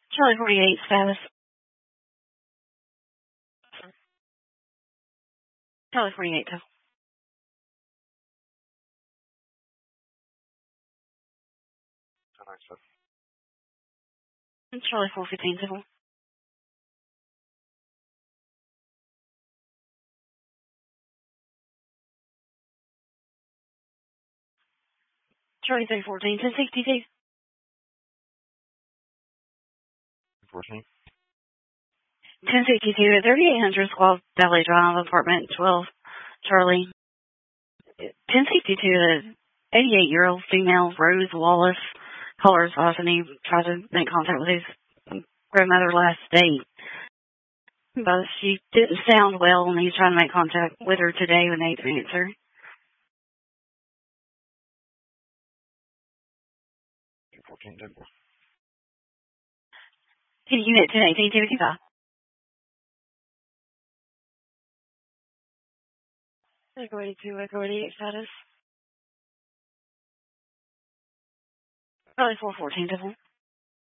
Charlie 48 status. Charlie 48 to. Charlie 415 civil. Charlie 314 1062. 14. 1062 at 3800 Squaw Valley Drive, apartment 12. Charlie. 1062 at 88-year-old female Rose Wallace. Caller's off and he tried to make contact with his grandmother last date. But she didn't sound well and he's trying to make contact with her today when they didn't answer. 14 Denver. Unit 1018 255. Echo 82, Echo 88 status. Probably 414 civil.